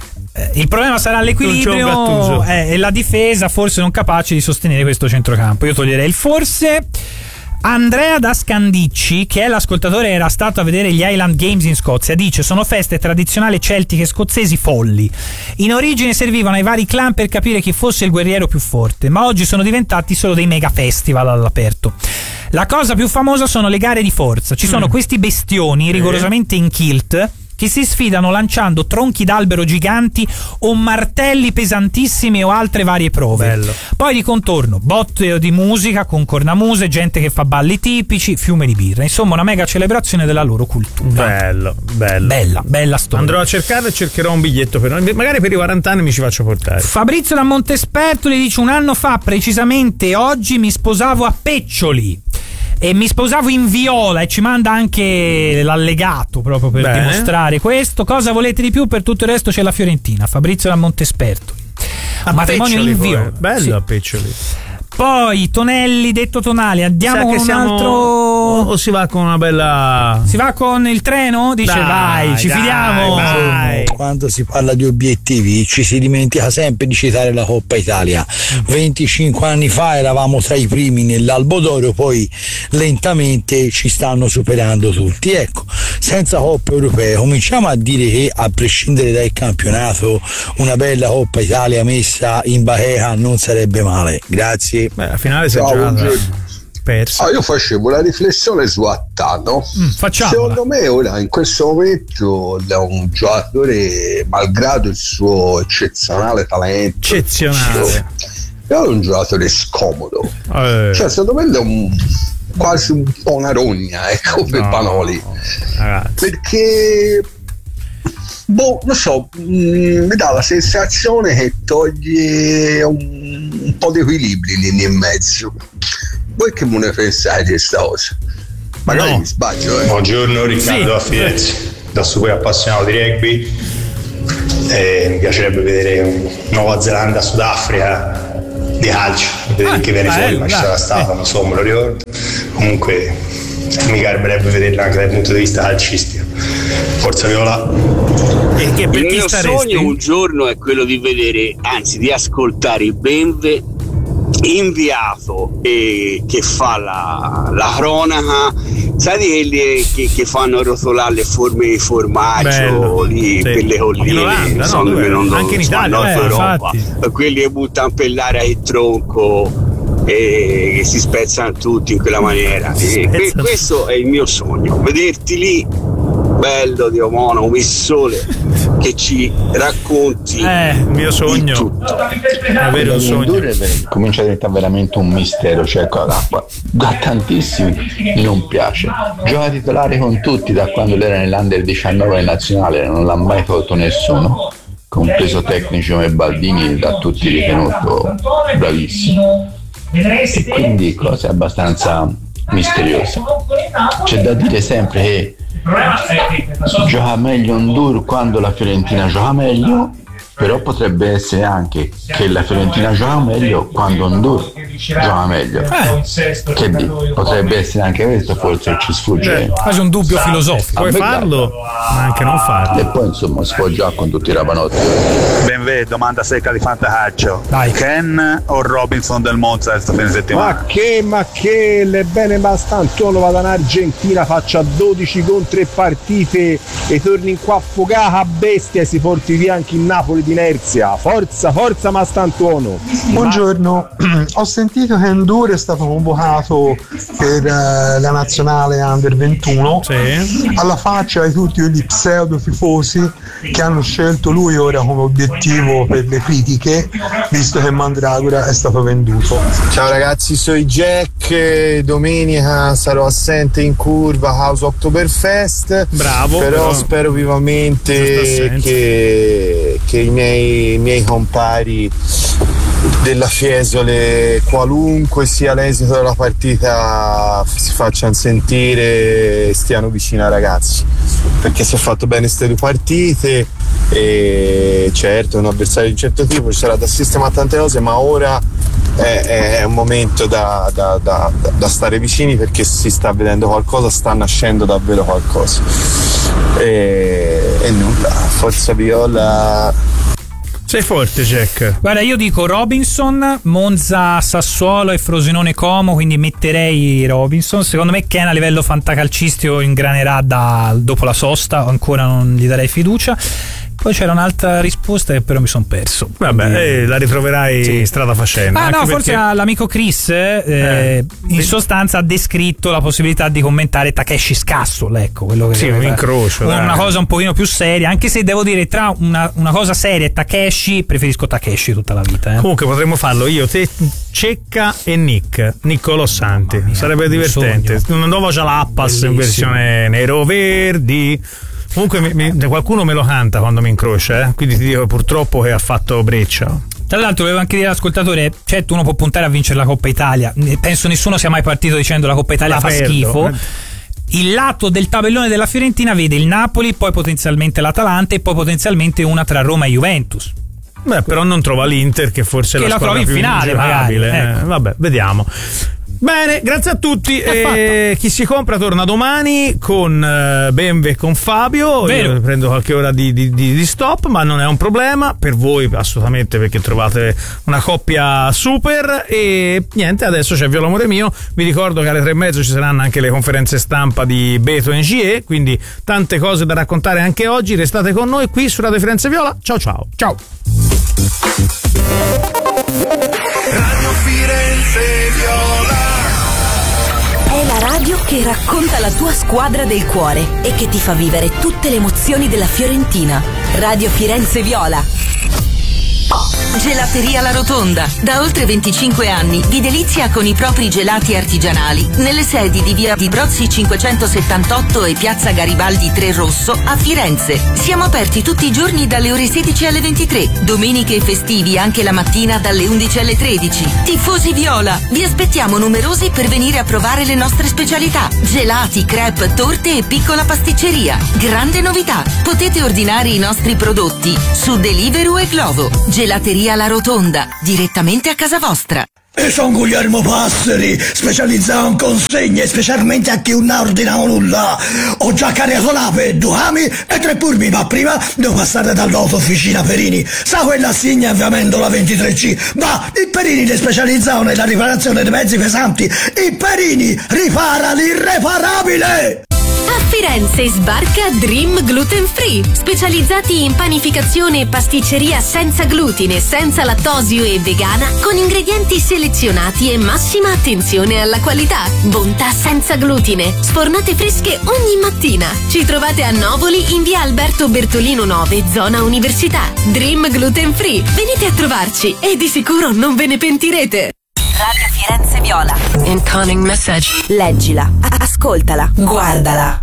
Il problema sarà l'equilibrio e la difesa forse non capace di sostenere questo centrocampo. Io toglierei il forse. Andrea da Scandicci, che è l'ascoltatore, era stato a vedere gli Highland Games in Scozia, dice: sono feste tradizionali celtiche scozzesi folli. In origine servivano ai vari clan per capire chi fosse il guerriero più forte, ma oggi sono diventati solo dei mega festival all'aperto. La cosa più famosa sono le gare di forza. Ci sono questi bestioni rigorosamente in kilt che si sfidano lanciando tronchi d'albero giganti o martelli pesantissimi o altre varie prove. Bello. Poi di contorno botte di musica con cornamuse, gente che fa balli tipici, fiume di birra, insomma una mega celebrazione della loro cultura. Bella storia. Andrò a cercare e cercherò un biglietto per noi, magari per i 40 anni mi ci faccio portare. Fabrizio da Montesperto gli dice: un anno fa precisamente oggi mi sposavo a Peccioli e mi sposavo in viola, e ci manda anche l'allegato proprio per dimostrare questo. Cosa volete di più? Per tutto il resto c'è la Fiorentina. Fabrizio da Montesperto, matrimonio Peccioli, in viola, bello a Peccioli. Poi Tonelli detto Tonali, andiamo con un altro, o si va con una bella, si va con il treno? Dice vai, ci fidiamo. Vai. Quando si parla di obiettivi ci si dimentica sempre di citare la Coppa Italia. 25 anni fa eravamo tra i primi nell'Albo d'Oro, poi lentamente ci stanno superando tutti. Ecco, senza Coppa Europea cominciamo a dire che, a prescindere dal campionato, una bella Coppa Italia messa in bacheca non sarebbe male. Grazie. La finale si è persa. Io facevo la riflessione su Attano. Facciamola. Secondo me ora in questo momento è un giocatore, malgrado il suo eccezionale talento, è un giocatore scomodo. Cioè secondo me è quasi un po' una rogna, come Panoli, ragazzi. perché non so, mi dà la sensazione che toglie un po' di equilibri lì in mezzo. Voi che me ne pensate di questa cosa? Magari mi sbaglio. Buongiorno, Riccardo da Firenze, da super appassionato di rugby. Mi piacerebbe vedere Nuova Zelanda, Sudafrica di calcio, vedere che viene fuori, ma ci sarà stato, non so, me lo ricordo. Comunque mi garberebbe vederla anche dal punto di vista calcistico. Forza Viola. Il mio sogno un giorno è quello di vedere, anzi di ascoltare il Benve inviato e che fa la cronaca, sai di quelli che fanno rotolare le forme di formaggio lì per le colline, anche in Italia, Europa, quelli che buttano per l'aria il tronco e che si spezzano tutti in quella maniera. Questo è il mio sogno, vederti lì bello Dio mono come il sole che ci racconti il mio sogno avere un sogno. Comincia a diventare veramente un mistero, cioè da tantissimi non piace, gioca titolare con tutti da quando lui era nell'Under 19 nazionale, non l'ha mai tolto nessuno, compreso tecnici come Baldini, da tutti ritenuto bravissimo, e quindi cose abbastanza misteriose. C'è da dire sempre che gioca meglio Ndour quando la Fiorentina gioca meglio, però potrebbe essere anche che la Fiorentina gioca meglio quando Ndour gioca meglio. Che potrebbe essere anche questo, forse ci sfugge. Quasi un dubbio filosofico. Puoi farlo, ma anche non farlo. E poi insomma si può giocare con tutti i rapanotti. Benvenuto, domanda secca di fantacalcio. Ken o Robinson del Monza questo fine settimana? Ma che le bene Mastantuono vada in Argentina, faccia 12 con 3 partite e torni qua affogata a bestia e si porti via anche in Napoli di inerzia. Forza Mastantuono. Buongiorno, ho sentito che Ndour è stato convocato per la nazionale Under 21. Sì. Alla faccia di tutti gli pseudo tifosi che hanno scelto lui ora come obiettivo per le critiche, visto che Mandragora è stato venduto. Ciao ragazzi, sono Jack, domenica sarò assente in curva House Oktoberfest. Bravo, però spero vivamente che i miei compari della Fiesole, qualunque sia l'esito della partita, si facciano sentire e stiano vicino ai ragazzi, perché si è fatto bene queste 2 partite e certo è un avversario di un certo tipo, ci sarà da sistemare tante cose, ma ora è un momento da stare vicini, perché si sta vedendo qualcosa, sta nascendo davvero qualcosa e nulla, forza Viola. Sei forte, Jack. Guarda, io dico Robinson, Monza, Sassuolo e Frosinone Como, quindi metterei Robinson. Secondo me Ken a livello fantacalcistico ingranerà dopo la sosta, ancora non gli darei fiducia. Poi c'era un'altra risposta che però mi sono perso. Vabbè, la ritroverai strada facendo. Forse l'amico Chris in sostanza ha descritto la possibilità di commentare Takeshi Castle, ecco, quello che un incrocio, una cosa un pochino più seria, anche se devo dire tra una cosa seria e Takeshi preferisco Takeshi tutta la vita. Comunque potremmo farlo io, te, Cecca e Niccolò Santi. Sarebbe divertente. Un nuovo Jalappas in versione nero-verdi. Comunque qualcuno me lo canta quando mi incrocia, quindi ti dico purtroppo che ha fatto breccia. Tra l'altro volevo anche dire all'ascoltatore, certo uno può puntare a vincere la Coppa Italia, penso nessuno sia mai partito dicendo la Coppa Italia fa schifo. Il lato del tabellone della Fiorentina vede il Napoli, poi potenzialmente l'Atalanta e poi potenzialmente una tra Roma e Juventus. Però non trova l'Inter, che forse è la squadra più finale, magari. Vabbè, vediamo. Bene, grazie a tutti. Chi si compra torna domani con Benve e con Fabio. Vero. Io prendo qualche ora di stop, ma non è un problema per voi assolutamente, perché trovate una coppia super. E niente, adesso c'è Viola Amore Mio. Vi ricordo che alle 3:30 ci saranno anche le conferenze stampa di Beto e NGE, quindi tante cose da raccontare anche oggi. Restate con noi qui su Radio Firenze Viola. Ciao. Radio Firenze Viola è la radio che racconta la tua squadra del cuore e che ti fa vivere tutte le emozioni della Fiorentina. Radio Firenze Viola. Gelateria La Rotonda. Da oltre 25 anni vi delizia con i propri gelati artigianali nelle sedi di via di Brozzi 578 e piazza Garibaldi 3 Rosso a Firenze. Siamo aperti tutti i giorni dalle ore 16 alle 23, domeniche e festivi anche la mattina dalle 11 alle 13. Tifosi viola, vi aspettiamo numerosi per venire a provare le nostre specialità: gelati, crepe, torte e piccola pasticceria. Grande novità, potete ordinare i nostri prodotti su Deliveroo e Glovo. Gelateria La Rotonda, direttamente a casa vostra. E sono Guglielmo Passeri, specializzato in consegne, specialmente a chi non ordina nulla. Ho già caricato l'ape, 2 ami e 3 purmi, ma prima devo passare dall'autofficina Perini. Sa quella signa avviamento la 23C? Ma i Perini li specializzano nella riparazione dei mezzi pesanti. I Perini ripara l'irreparabile! A Firenze sbarca Dream Gluten Free, specializzati in panificazione e pasticceria senza glutine, senza lattosio e vegana, con ingredienti selezionati e massima attenzione alla qualità. Bontà senza glutine, sfornate fresche ogni mattina. Ci trovate a Novoli in via Alberto Bertolino 9, zona Università. Dream Gluten Free, venite a trovarci e di sicuro non ve ne pentirete. Radio Firenze Viola. Incoming message. Leggila, ascoltala, guardala.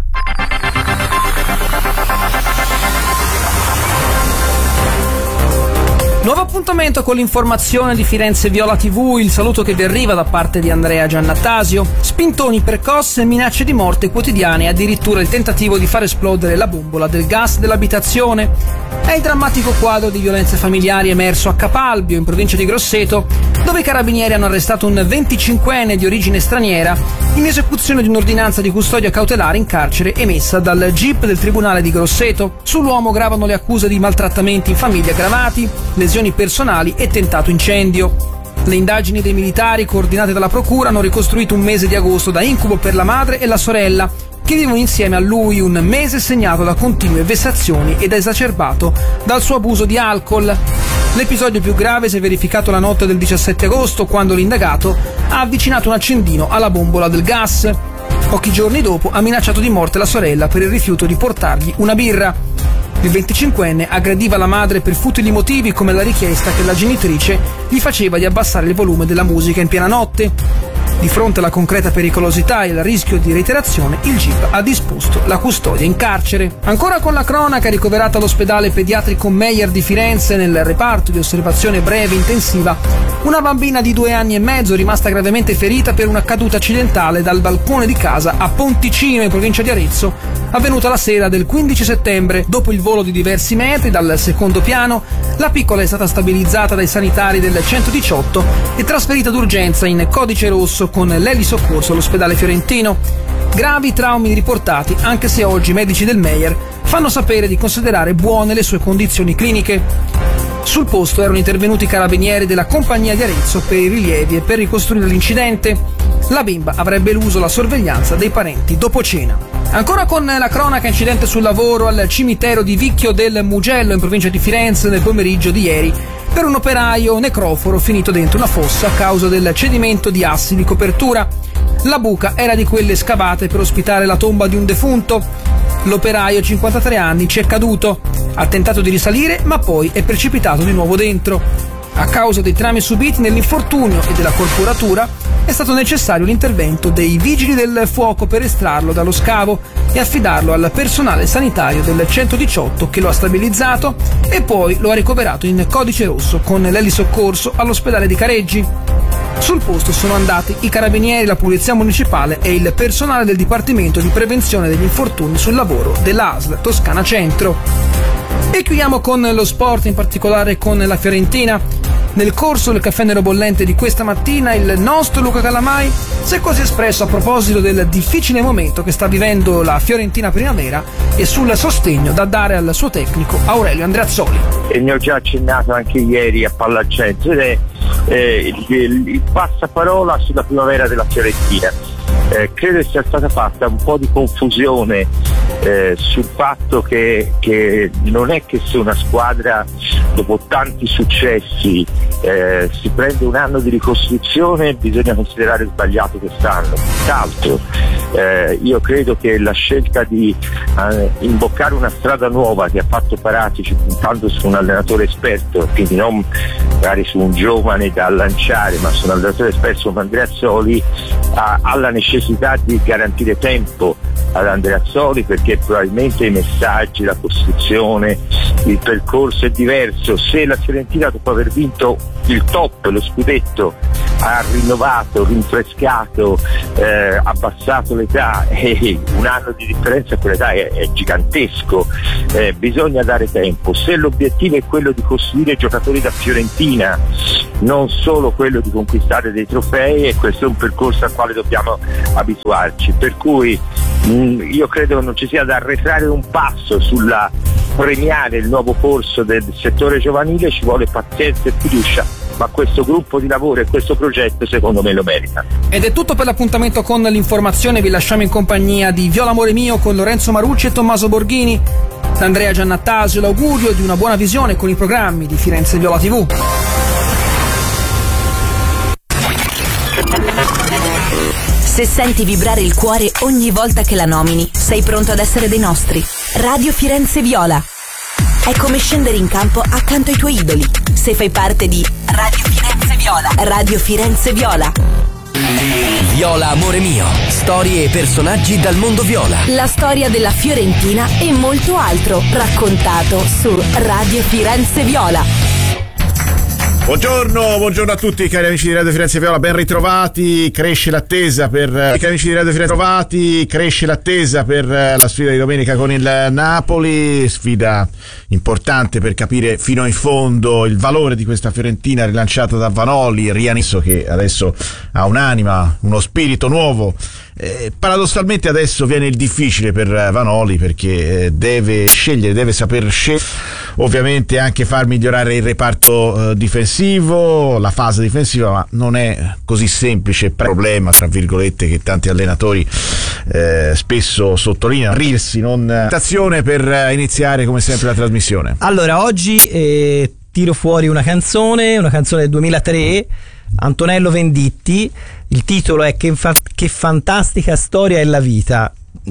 Nuovo appuntamento con l'informazione di Firenze Viola TV, il saluto che vi arriva da parte di Andrea Giannattasio. Spintoni, percosse, minacce di morte quotidiane e addirittura il tentativo di far esplodere la bombola del gas dell'abitazione. È il drammatico quadro di violenze familiari emerso a Capalbio, in provincia di Grosseto, dove i carabinieri hanno arrestato un 25enne di origine straniera in esecuzione di un'ordinanza di custodia cautelare in carcere emessa dal GIP del Tribunale di Grosseto. Sull'uomo gravano le accuse di maltrattamenti in famiglia aggravati, lesioni personali e tentato incendio. Le indagini dei militari, coordinate dalla procura, hanno ricostruito un mese di agosto da incubo per la madre e la sorella, che vivono insieme a lui, un mese segnato da continue vessazioni ed esacerbato dal suo abuso di alcol. L'episodio più grave si è verificato la notte del 17 agosto, quando l'indagato ha avvicinato un accendino alla bombola del gas. Pochi giorni dopo ha minacciato di morte la sorella per il rifiuto di portargli una birra. Il 25enne aggrediva la madre per futili motivi, come la richiesta che la genitrice gli faceva di abbassare il volume della musica in piena notte. Di fronte alla concreta pericolosità e al rischio di reiterazione, il GIP ha disposto la custodia in carcere. Ancora con la cronaca, ricoverata all'ospedale pediatrico Meyer di Firenze nel reparto di osservazione breve intensiva, una bambina di 2 anni e mezzo rimasta gravemente ferita per una caduta accidentale dal balcone di casa a Ponticino, in provincia di Arezzo, avvenuta la sera del 15 settembre. Dopo il volo di diversi metri dal secondo piano, la piccola è stata stabilizzata dai sanitari del 118 e trasferita d'urgenza in codice rosso con l'elisoccorso all'ospedale fiorentino. Gravi traumi riportati, anche se oggi i medici del Meyer fanno sapere di considerare buone le sue condizioni cliniche. Sul posto erano intervenuti i carabinieri della compagnia di Arezzo per i rilievi e per ricostruire l'incidente. La bimba avrebbe eluso la sorveglianza dei parenti dopo cena. Ancora con la cronaca, incidente sul lavoro al cimitero di Vicchio del Mugello, in provincia di Firenze, nel pomeriggio di ieri, per un operaio necroforo finito dentro una fossa a causa del cedimento di assi di copertura. La buca era di quelle scavate per ospitare la tomba di un defunto. L'operaio, 53 anni, ci è caduto. Ha tentato di risalire, ma poi è precipitato di nuovo dentro. A causa dei traumi subiti nell'infortunio e della corporatura, è stato necessario l'intervento dei vigili del fuoco per estrarlo dallo scavo e affidarlo al personale sanitario del 118, che lo ha stabilizzato e poi lo ha ricoverato in codice rosso con l'elisoccorso all'ospedale di Careggi. Sul posto sono andati i carabinieri, la polizia municipale e il personale del Dipartimento di Prevenzione degli Infortuni sul Lavoro dell'ASL Toscana Centro. E chiudiamo con lo sport, in particolare con la Fiorentina. Nel corso del caffè nero bollente di questa mattina, il nostro Luca Calamai si è così espresso a proposito del difficile momento che sta vivendo la Fiorentina Primavera e sul sostegno da dare al suo tecnico Aurelio Andreazzoli. E ne ho già accennato anche ieri a Palla al Centro, ed è il passaparola sulla primavera della Fiorentina. Credo sia stata fatta un po' di confusione sul fatto che non è che se una squadra dopo tanti successi si prende un anno di ricostruzione bisogna considerare sbagliato quest'anno. Tutt'altro, io credo che la scelta di imboccare una strada nuova che ha fatto Paratici puntando su un allenatore esperto, quindi non magari su un giovane da lanciare, ma su un allenatore esperto come Andreazzoli, ha la necessità di garantire tempo ad Andreazzoli, perché probabilmente i messaggi, la costruzione, il percorso è diverso. Se la Fiorentina, dopo aver vinto il top, lo scudetto, ha rinnovato, rinfrescato, abbassato l'età, e un anno di differenza con l'età è gigantesco, bisogna dare tempo. Se l'obiettivo è quello di costruire giocatori da Fiorentina, non solo quello di conquistare dei trofei, e questo è un percorso al quale dobbiamo abituarci, per cui io credo non ci sia da arretrare un passo sulla premiare il nuovo corso del settore giovanile. Ci vuole pazienza e fiducia, ma questo gruppo di lavoro e questo progetto secondo me lo merita. Ed è tutto per l'appuntamento con l'informazione. Vi lasciamo in compagnia di Viola Amore Mio con Lorenzo Marucci e Tommaso Borghini. Da Andrea Giannattasio l'augurio di una buona visione con i programmi di Firenze Viola TV. Se senti vibrare il cuore ogni volta che la nomini, sei pronto ad essere dei nostri. Radio Firenze Viola. È come scendere in campo accanto ai tuoi idoli. Se fai parte di Radio Firenze Viola. Radio Firenze Viola. Viola Amore Mio. Storie e personaggi dal mondo viola. La storia della Fiorentina e molto altro, raccontato su Radio Firenze Viola. Buongiorno a tutti cari amici di Radio Firenze Viola, ben ritrovati. Cresce l'attesa per la sfida di domenica con il Napoli, sfida importante per capire fino in fondo il valore di questa Fiorentina rilanciata da Vanoli, Rianisso, che adesso ha un'anima, uno spirito nuovo. Paradossalmente adesso viene il difficile per Vanoli, perché deve scegliere, deve saper scegliere, ovviamente anche far migliorare il reparto difensivo, la fase difensiva, ma non è così semplice. Problema tra virgolette che tanti allenatori spesso sottolineano, aprirsi, non stazione per iniziare come sempre la trasmissione. Allora oggi tiro fuori una canzone del 2003, Antonello Venditti. Il titolo è Che fantastica storia è la vita,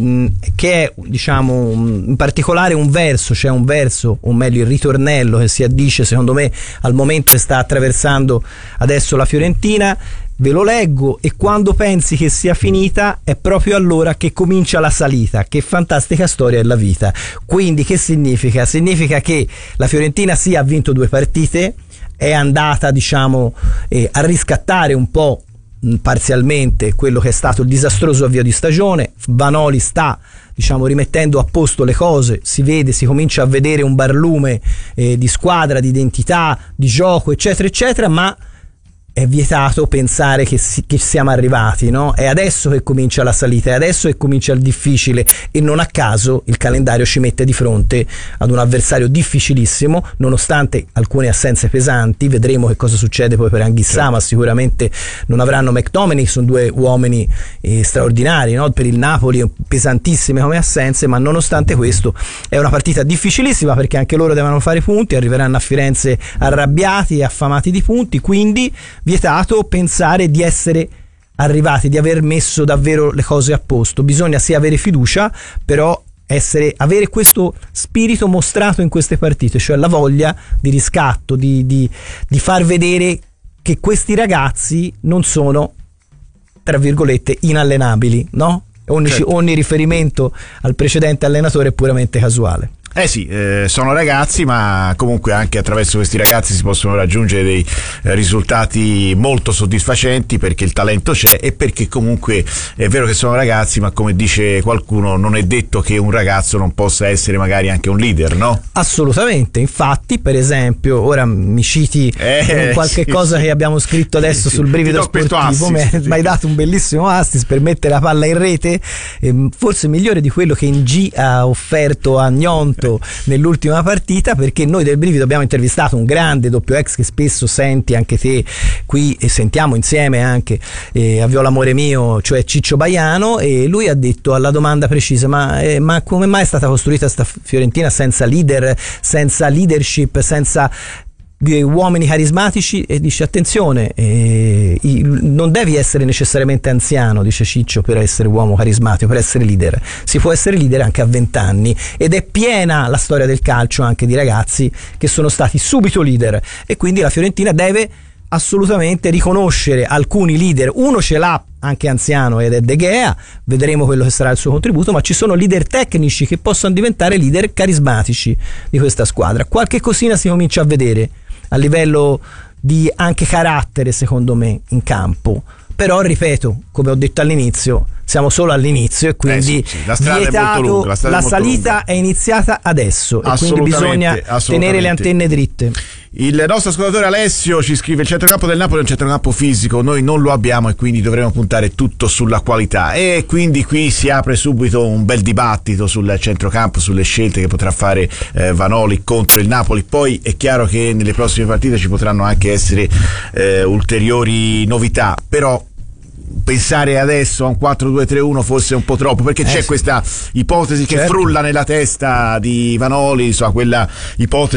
che è, diciamo, in particolare un verso, cioè un verso, o meglio il ritornello che si addice secondo me al momento che sta attraversando adesso la Fiorentina. Ve lo leggo: e quando pensi che sia finita è proprio allora che comincia la salita, che fantastica storia è la vita. Quindi che significa? Significa che la Fiorentina sì ha vinto 2 partite, è andata, diciamo, a riscattare un po' parzialmente quello che è stato il disastroso avvio di stagione. Vanoli sta, diciamo, rimettendo a posto le cose, si vede, si comincia a vedere un barlume di squadra, di identità, di gioco, eccetera eccetera, ma è vietato pensare che siamo arrivati, no? È adesso che comincia la salita, è adesso che comincia il difficile, e non a caso il calendario ci mette di fronte ad un avversario difficilissimo, nonostante alcune assenze pesanti. Vedremo che cosa succede poi per Anghissà, certo. Ma sicuramente non avranno McTominay, sono 2 uomini straordinari, no? Per il Napoli pesantissime come assenze, ma nonostante questo è una partita difficilissima, perché anche loro devono fare punti, arriveranno a Firenze arrabbiati e affamati di punti, quindi vietato pensare di essere arrivati, di aver messo davvero le cose a posto. Bisogna sì avere fiducia, però avere questo spirito mostrato in queste partite, cioè la voglia di riscatto, di far vedere che questi ragazzi non sono, tra virgolette, inallenabili, no? Ogni riferimento al precedente allenatore è puramente casuale. Sì, sono ragazzi, ma comunque anche attraverso questi ragazzi si possono raggiungere dei risultati molto soddisfacenti, perché il talento c'è e perché comunque è vero che sono ragazzi, ma come dice qualcuno non è detto che un ragazzo non possa essere magari anche un leader, no? Assolutamente, infatti per esempio ora mi citi qualche cosa che abbiamo scritto adesso sul Brivido Sportivo, mi hai dato un bellissimo assist per mettere la palla in rete, forse migliore di quello che Ng ha offerto a Gnonto fatto nell'ultima partita, perché noi del Brivido abbiamo intervistato un grande doppio ex che spesso senti anche te qui e sentiamo insieme anche a Viola Amore Mio, cioè Ciccio Baiano, e lui ha detto alla domanda precisa ma come mai è stata costruita sta Fiorentina senza leader, senza leadership, senza uomini carismatici, e dice attenzione, non devi essere necessariamente anziano, dice Ciccio, per essere uomo carismatico, per essere leader. Si può essere leader anche a 20 anni, ed è piena la storia del calcio anche di ragazzi che sono stati subito leader, e quindi la Fiorentina deve assolutamente riconoscere alcuni leader. Uno ce l'ha anche anziano ed è De Gea, vedremo quello che sarà il suo contributo, ma ci sono leader tecnici che possono diventare leader carismatici di questa squadra. Qualche cosina si comincia a vedere a livello di anche carattere, secondo me, in campo. Però ripeto, come ho detto all'inizio, siamo solo all'inizio, e quindi la strada è molto lunga, la salita è iniziata adesso, e quindi bisogna tenere le antenne dritte. Il nostro ascoltatore Alessio ci scrive: il centrocampo del Napoli è un centrocampo fisico, noi non lo abbiamo e quindi dovremo puntare tutto sulla qualità, e quindi qui si apre subito un bel dibattito sul centrocampo, sulle scelte che potrà fare Vanoli contro il Napoli. Poi è chiaro che nelle prossime partite ci potranno anche essere ulteriori novità, però pensare adesso a un 4-2-3-1 forse è un po' troppo, perché c'è questa ipotesi che frulla nella testa di Vanoli, quella ipotesi